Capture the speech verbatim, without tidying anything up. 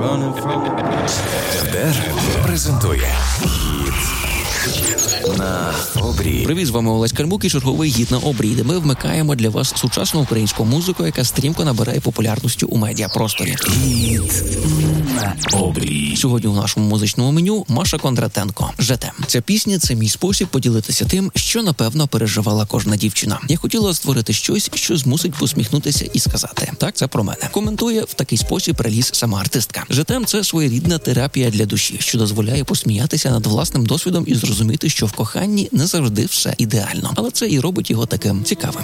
ТБР презентує «Гіт на обрії». Привіт, з вами Олесь Кармук і черговий «Гіт на обрії», де ми вмикаємо для вас сучасну українську музику, яка стрімко набирає популярності у медіапросторі. «Гіт на обрії». Сьогодні у нашому музичному меню Маша Кондратенко «ЖТ». Ця пісня – це мій спосіб поділитися тим, що, напевно, переживала кожна дівчина. Я хотіла створити щось, що змусить посміхнутися і сказати «так, це про мене». Коментує в такий спосіб реліз сама артистка. «ЖТ» – це своєрідна терапія для душі, що дозволяє посміятися над власним досвідом і зрозуміти, що в коханні не завжди все ідеально. Але це і робить його таким цікавим.